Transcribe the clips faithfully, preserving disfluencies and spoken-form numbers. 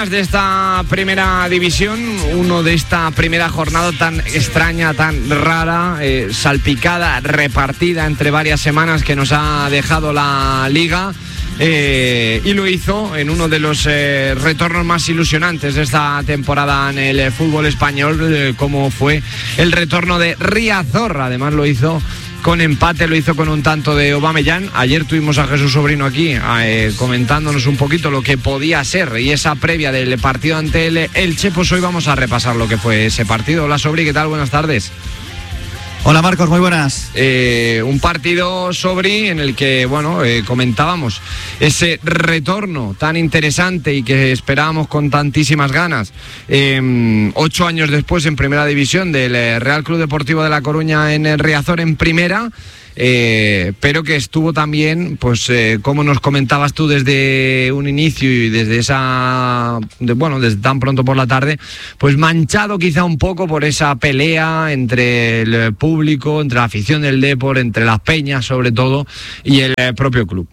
De esta primera división, uno de esta primera jornada tan extraña, tan rara, eh, salpicada, repartida entre varias semanas que nos ha dejado la Liga. Eh, y lo hizo en uno de los eh, retornos más ilusionantes de esta temporada en el eh, fútbol español, eh, como fue el retorno de Riazor. Además lo hizo con empate, lo hizo con un tanto de Aubameyang. Ayer tuvimos a Jesús Sobrino aquí eh, comentándonos un poquito lo que podía ser y esa previa del partido ante el Elche. Pues hoy vamos a repasar lo que fue ese partido. Hola Sobri, ¿qué tal? Buenas tardes. Hola Marcos, muy buenas. Eh, un partido, Sobri, en el que, bueno, eh, comentábamos ese retorno tan interesante y que esperábamos con tantísimas ganas. Eh, ocho años después en Primera División del Real Club Deportivo de La Coruña en el Riazor en Primera. Eh, pero que estuvo también, pues eh, como nos comentabas tú desde un inicio y desde esa, de, bueno, desde tan pronto por la tarde, pues manchado quizá un poco por esa pelea entre el público, entre la afición del Depor, entre las peñas sobre todo y el eh, propio club.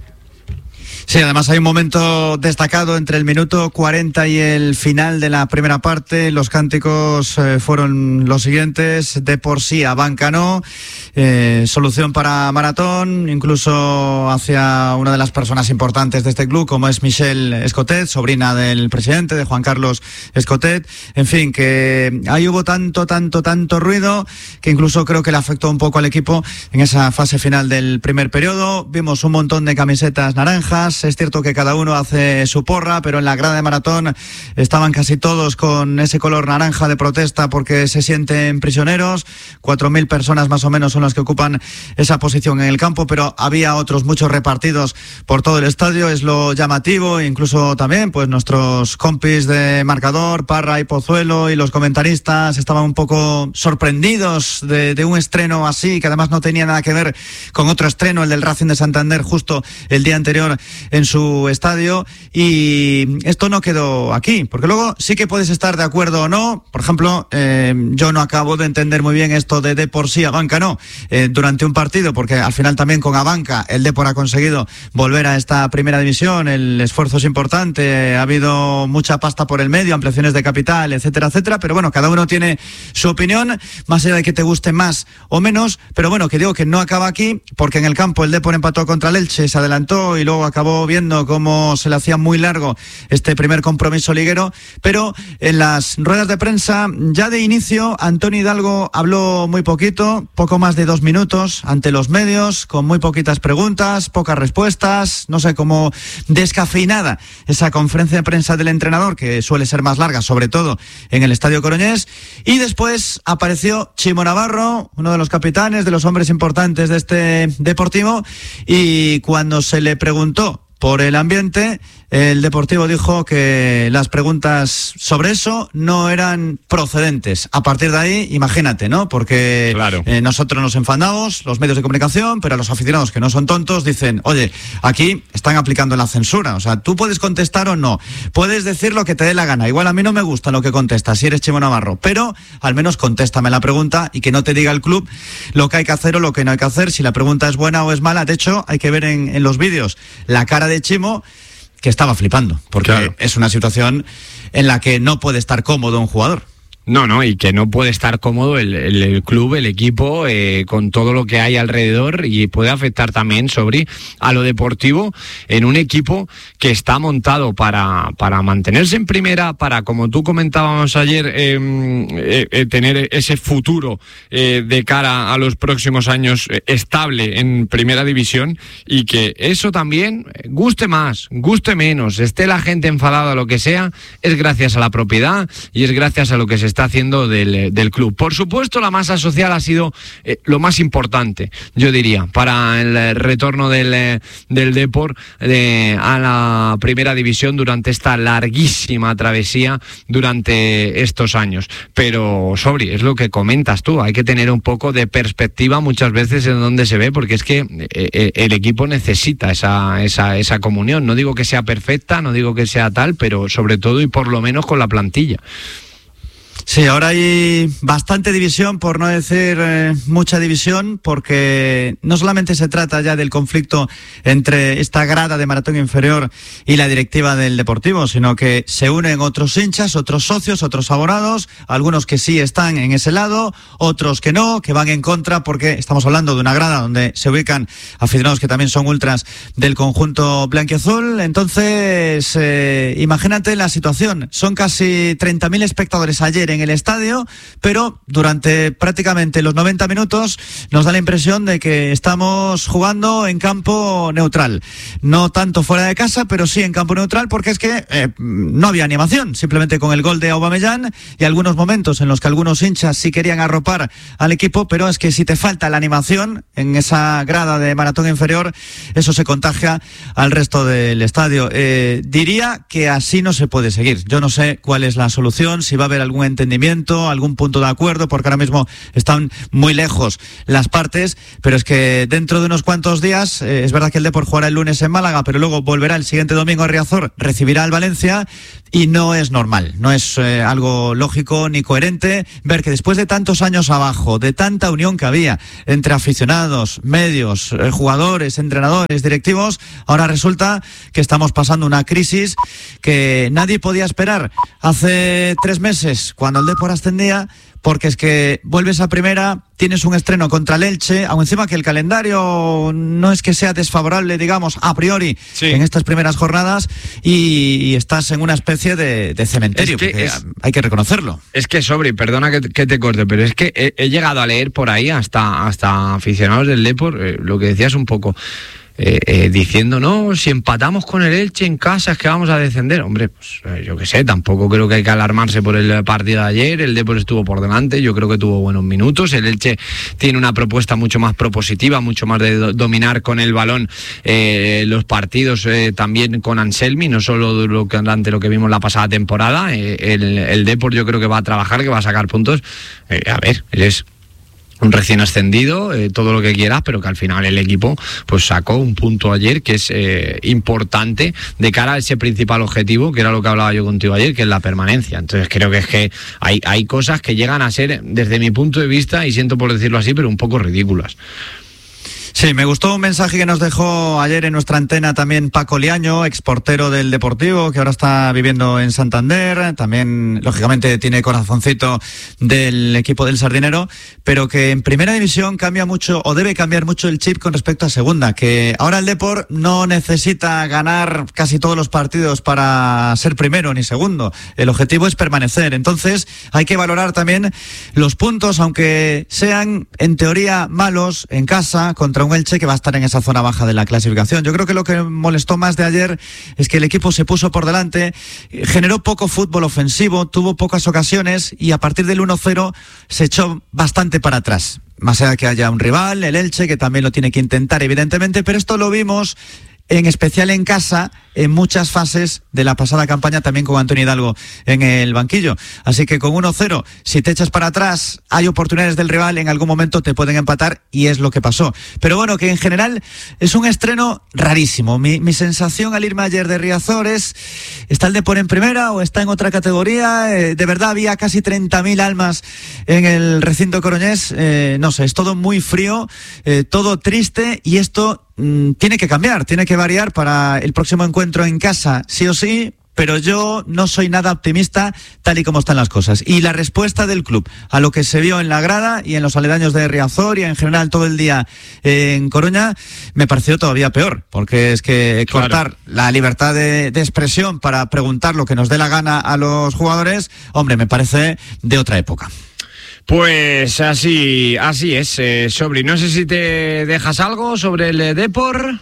Sí, además hay un momento destacado entre el minuto cuarenta y el final de la primera parte. Los cánticos eh, fueron los siguientes: de por sí a banca no, eh, solución para Maratón, incluso hacia una de las personas importantes de este club, como es Michelle Escotet, sobrina del presidente, de Juan Carlos Escotet. En fin, que ahí hubo tanto, tanto, tanto ruido que incluso creo que le afectó un poco al equipo en esa fase final del primer periodo. Vimos un montón de camisetas naranjas. Es cierto que cada uno hace su porra, pero en la grada de Maratón estaban casi todos con ese color naranja de protesta porque se sienten prisioneros. Cuatro mil personas más o menos son las que ocupan esa posición en el campo, pero había otros muchos repartidos por todo el estadio. Es lo llamativo. Incluso también pues nuestros compis de marcador, Parra y Pozuelo, y los comentaristas estaban un poco sorprendidos de, de un estreno así, que además no tenía nada que ver con otro estreno, el del Racing de Santander, justo el día anterior en su estadio. Y esto no quedó aquí, porque luego sí que puedes estar de acuerdo o no. Por ejemplo, eh, yo no acabo de entender muy bien esto de de por sí a banca no eh, durante un partido, porque al final también con Abanca el Depor ha conseguido volver a esta primera división. El esfuerzo es importante, ha habido mucha pasta por el medio, ampliaciones de capital, etcétera, etcétera, pero bueno, cada uno tiene su opinión, más allá de que te guste más o menos. Pero bueno, que digo que no acaba aquí, porque en el campo el Depor empató contra el Elche, se adelantó y luego acabó viendo cómo se le hacía muy largo este primer compromiso liguero. Pero en las ruedas de prensa ya de inicio Antonio Hidalgo habló muy poquito, poco más de dos minutos ante los medios, con muy poquitas preguntas, pocas respuestas. No sé, cómo descafeinada esa conferencia de prensa del entrenador, que suele ser más larga, sobre todo en el Estadio Coruñés. Y después apareció Chimo Navarro, uno de los capitanes, de los hombres importantes de este Deportivo, y cuando se le preguntó por el ambiente, el Deportivo dijo que las preguntas sobre eso no eran procedentes. A partir de ahí, imagínate, ¿no? Porque claro. eh, nosotros nos enfadamos, los medios de comunicación, pero los aficionados, que no son tontos, dicen: oye, aquí están aplicando la censura. O sea, tú puedes contestar o no, puedes decir lo que te dé la gana. Igual a mí no me gusta lo que contestas si eres Chimo Navarro, pero al menos contéstame la pregunta y que no te diga el club lo que hay que hacer o lo que no hay que hacer, si la pregunta es buena o es mala. De hecho, hay que ver en, en los vídeos la cara de Chimo, que estaba flipando, porque claro, es una situación en la que no puede estar cómodo un jugador. No, no, y que no puede estar cómodo el, el, el club, el equipo, eh, con todo lo que hay alrededor, y puede afectar también sobre a lo deportivo en un equipo que está montado para, para mantenerse en primera, para, como tú comentábamos ayer, eh, eh, eh, tener ese futuro eh, de cara a los próximos años eh, estable en primera división, y que eso también, guste más, guste menos, esté la gente enfadada, lo que sea, es gracias a la propiedad y es gracias a lo que se está haciendo del, del club. Por supuesto, la masa social ha sido eh, lo más importante, yo diría, para el retorno del, eh, del Depor eh, a la primera división durante esta larguísima travesía durante estos años. Pero, Sobri, es lo que comentas tú, hay que tener un poco de perspectiva muchas veces en donde se ve, porque es que eh, el equipo necesita esa, esa, esa comunión. No digo que sea perfecta, no digo que sea tal, pero sobre todo y por lo menos con la plantilla. Sí, ahora hay bastante división, por no decir eh, mucha división, porque no solamente se trata ya del conflicto entre esta grada de Maratón Inferior y la directiva del Deportivo, sino que se unen otros hinchas, otros socios, otros abonados, algunos que sí están en ese lado, otros que no, que van en contra, porque estamos hablando de una grada donde se ubican aficionados que también son ultras del conjunto blanquiazul. Entonces, eh, imagínate la situación, son casi treinta mil espectadores ayer en el estadio, pero durante prácticamente los noventa minutos nos da la impresión de que estamos jugando en campo neutral, no tanto fuera de casa, pero sí en campo neutral, porque es que eh, no había animación, simplemente con el gol de Aubameyang y algunos momentos en los que algunos hinchas sí querían arropar al equipo, pero es que si te falta la animación en esa grada de Maratón Inferior, eso se contagia al resto del estadio. Eh, diría que así no se puede seguir. Yo no sé cuál es la solución, si va a haber algún entendimiento, algún punto de acuerdo, porque ahora mismo están muy lejos las partes, pero es que dentro de unos cuantos días, eh, es verdad que el Depor jugará el lunes en Málaga, pero luego volverá el siguiente domingo a Riazor, recibirá al Valencia, y no es normal, no es eh, algo lógico ni coherente ver que después de tantos años abajo, de tanta unión que había entre aficionados, medios, eh, jugadores, entrenadores, directivos, ahora resulta que estamos pasando una crisis que nadie podía esperar hace tres meses, cuando el Depor ascendía, porque es que vuelves a primera, tienes un estreno contra el Elche, aun encima que el calendario no es que sea desfavorable, digamos, a priori, sí, en estas primeras jornadas, y, y estás en una especie de, de cementerio, es que porque es, hay que reconocerlo. Es que, Sobri, perdona que, que te corte, pero es que he, he llegado a leer por ahí, hasta, hasta aficionados del Depor, eh, lo que decías un poco, Eh, eh, diciendo, no, si empatamos con el Elche en casa es que vamos a descender. Hombre, pues eh, yo qué sé, tampoco creo que hay que alarmarse por el partido de ayer. El Depor estuvo por delante, yo creo que tuvo buenos minutos. El Elche tiene una propuesta mucho más propositiva, mucho más de do- dominar con el balón eh, los partidos, eh, también con Anselmi, no solo lo que, ante lo que vimos la pasada temporada. Eh, el, el Depor yo creo que va a trabajar, que va a sacar puntos. Eh, a ver, es un recién ascendido, eh, todo lo que quieras, pero que al final el equipo pues sacó un punto ayer que es eh, importante de cara a ese principal objetivo, que era lo que hablaba yo contigo ayer, que es la permanencia. Entonces creo que es que hay, hay cosas que llegan a ser, desde mi punto de vista, y siento por decirlo así, pero un poco ridículas. Sí, me gustó un mensaje que nos dejó ayer en nuestra antena también Paco Liaño, exportero del Deportivo, que ahora está viviendo en Santander, también lógicamente tiene corazoncito del equipo del Sardinero, pero que en primera división cambia mucho, o debe cambiar mucho el chip con respecto a segunda, que ahora el Depor no necesita ganar casi todos los partidos para ser primero ni segundo, el objetivo es permanecer. Entonces hay que valorar también los puntos, aunque sean en teoría malos en casa contra un Elche que va a estar en esa zona baja de la clasificación. Yo creo que lo que molestó más de ayer es que el equipo se puso por delante, generó poco fútbol ofensivo, tuvo pocas ocasiones y a partir del uno cero se echó bastante para atrás. Más allá que haya un rival, el Elche, que también lo tiene que intentar evidentemente, pero esto lo vimos en especial en casa, en muchas fases de la pasada campaña, también con Antonio Hidalgo en el banquillo. Así que con uno cero, si te echas para atrás, hay oportunidades del rival, en algún momento te pueden empatar, y es lo que pasó. Pero bueno, que en general es un estreno rarísimo. Mi, mi sensación al irme ayer de Riazor es, ¿está el Depor en primera o está en otra categoría? Eh, de verdad había casi treinta mil almas en el recinto coruñés. Eh, no sé, es todo muy frío, eh, todo triste, y esto tiene que cambiar, tiene que variar para el próximo encuentro en casa, sí o sí, pero yo no soy nada optimista tal y como están las cosas. Y la respuesta del club a lo que se vio en la grada y en los aledaños de Riazor y en general todo el día en Coruña me pareció todavía peor, porque es que claro, cortar la libertad de, de expresión para preguntar lo que nos dé la gana a los jugadores, hombre, me parece de otra época. Pues así, así es, eh, Sobri. No sé si te dejas algo sobre el eh, Depor.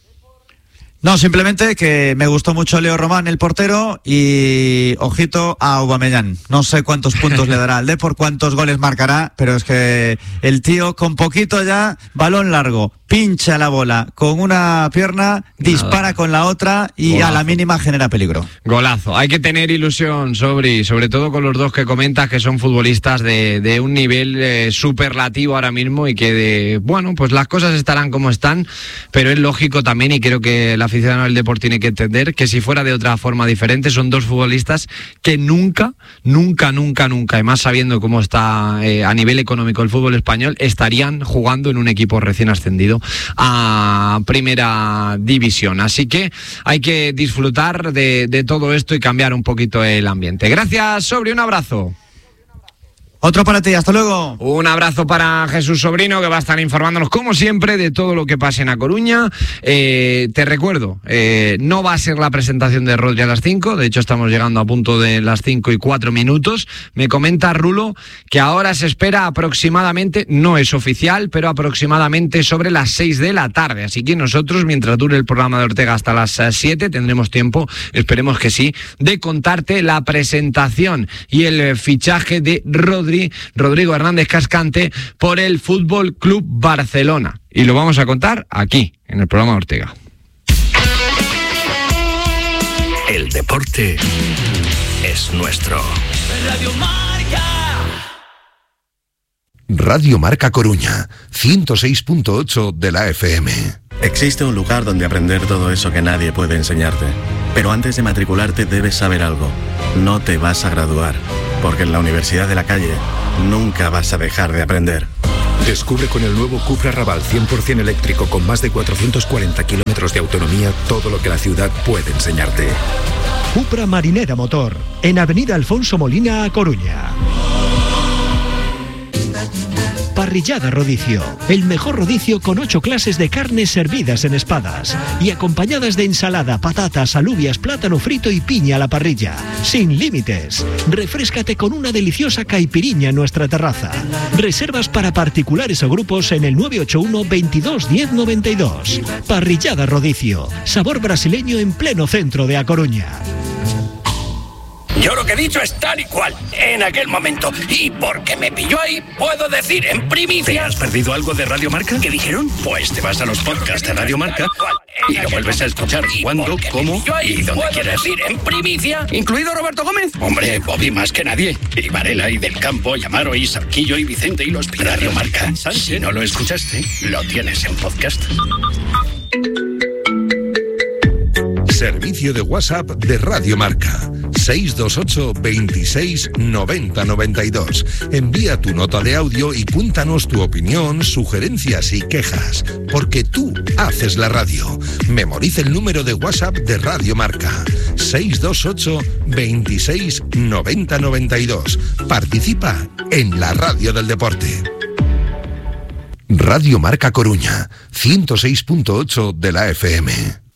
No, simplemente que me gustó mucho Leo Román, el portero, y ojito a Aubameyang. No sé cuántos puntos le dará al Depor, cuántos goles marcará, pero es que el tío con poquito ya, balón largo, pincha la bola con una pierna, dispara Nada. con la otra y Golazo. A la mínima genera peligro. Golazo. Hay que tener ilusión, Sobri, sobre todo con los dos que comentas, que son futbolistas de, de un nivel eh, superlativo ahora mismo, y que, de, bueno, pues las cosas estarán como están, pero es lógico también, y creo que la aficionado del Depor tiene que entender que si fuera de otra forma diferente, son dos futbolistas que nunca, nunca, nunca, nunca, y más sabiendo cómo está eh, a nivel económico el fútbol español, estarían jugando en un equipo recién ascendido a Primera División. Así que hay que disfrutar de, de todo esto y cambiar un poquito el ambiente. Gracias, Sobri, un abrazo. Otro para ti, hasta luego. Un abrazo para Jesús Sobrino, que va a estar informándonos, como siempre, de todo lo que pase en A Coruña. Eh, te recuerdo, eh, no va a ser la presentación de Rodri a las cinco, de hecho estamos llegando a punto de las cinco y cuatro minutos. Me comenta Rulo que ahora se espera aproximadamente, no es oficial, pero aproximadamente sobre las seis de la tarde. Así que nosotros, mientras dure el programa de Ortega hasta las siete, tendremos tiempo, esperemos que sí, de contarte la presentación y el fichaje de Rodri Rodrigo Hernández Cascante por el Fútbol Club Barcelona. Y lo vamos a contar aquí, en el programa de Ortega. El deporte es nuestro. Radio Marca. Radio Marca Coruña, ciento seis punto ocho de la F M. Existe un lugar donde aprender todo eso que nadie puede enseñarte. Pero antes de matricularte debes saber algo. No te vas a graduar, porque en la Universidad de la Calle nunca vas a dejar de aprender. Descubre con el nuevo Cupra Raval cien por ciento eléctrico con más de cuatrocientos cuarenta kilómetros de autonomía todo lo que la ciudad puede enseñarte. Cupra Marinera Motor, en Avenida Alfonso Molina, A Coruña. Parrillada Rodicio, el mejor rodicio con ocho clases de carnes servidas en espadas y acompañadas de ensalada, patatas, alubias, plátano frito y piña a la parrilla. Sin límites. Refréscate con una deliciosa caipiriña en nuestra terraza. Reservas para particulares o grupos en el nueve ocho uno veintidós diez noventa y dos. Parrillada Rodicio, sabor brasileño en pleno centro de A Coruña. Yo lo que he dicho es tal y cual, en aquel momento. Y porque me pilló ahí, puedo decir en primicia... ¿Te has perdido algo de Radio Marca? ¿Qué dijeron? Pues te vas a los podcasts de Radio Marca y lo vuelves a escuchar cuando, cómo y donde quieras. Decir en primicia, incluido Roberto Gómez. Hombre, Bobby más que nadie. Y Varela y Del Campo, y Amaro y Sarquillo y Vicente y los Pilares. Radio Marca. Si no lo escuchaste, lo tienes en podcast. Servicio de WhatsApp de Radio Marca. seis dos ocho, veintiséis, noventa, noventa y dos. Envía tu nota de audio y cuéntanos tu opinión, sugerencias y quejas. Porque tú haces la radio. Memoriza el número de WhatsApp de Radio Marca. seis dos ocho, veintiséis, noventa, noventa y dos. Participa en la radio del deporte. Radio Marca Coruña, ciento seis punto ocho de la F M.